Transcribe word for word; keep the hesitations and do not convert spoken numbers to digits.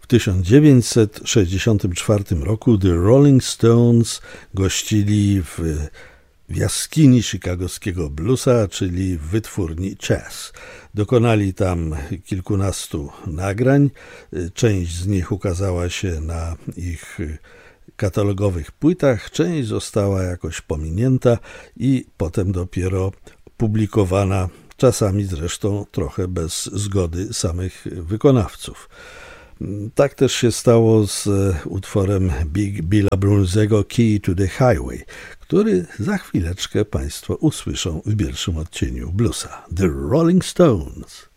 W tysiąc dziewięćset sześćdziesiątym czwartym roku The Rolling Stones gościli w, w jaskini chicagowskiego bluesa, czyli w wytwórni Chess. Dokonali tam kilkunastu nagrań. Część z nich ukazała się na ich katalogowych płytach, część została jakoś pominięta i potem dopiero publikowana, czasami zresztą trochę bez zgody samych wykonawców. Tak też się stało z utworem Big Billa Brunzego Key to the Highway, który za chwileczkę Państwo usłyszą w pierwszym odcieniu bluesa. The Rolling Stones.